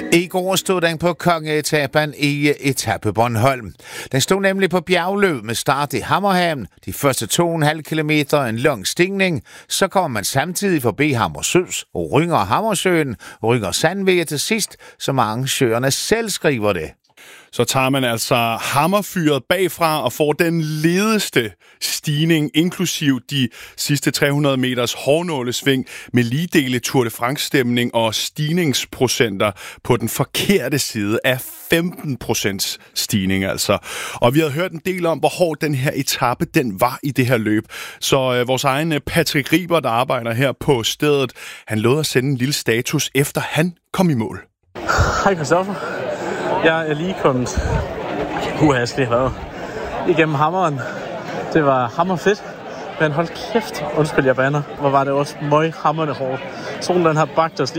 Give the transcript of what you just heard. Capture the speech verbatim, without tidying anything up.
I går stod den på kongeetappen i etape Bornholm. Den stod nemlig på bjergløb med start i Hammerhaven. De første to komma fem kilometer en lang stigning. Så kommer man samtidig forbi Hammersøs og Rynger Hammersøen, Rynger Sandveje til sidst, som arrangørerne selv skriver det. Så tager man altså hammerfyret bagfra og får den ledeste stigning, inklusiv de sidste tre hundrede meters hårnålesving med ligedele Tour de France-stemning og stigningsprocenter på den forkerte side af femten procent stigning altså. Og vi havde hørt en del om, hvor hård den her etape den var i det her løb. Så øh, vores egen Patrick Riber, der arbejder her på stedet, han lovede at sende en lille status, efter han kom i mål. Hej Christoffer. Jeg er lige kommet uhastigt igennem hammeren. Det var hammerfedt, men hold kæft, undskyld jeg bander, hvor var det også møg hammerne hårdt. Solen den har bagt os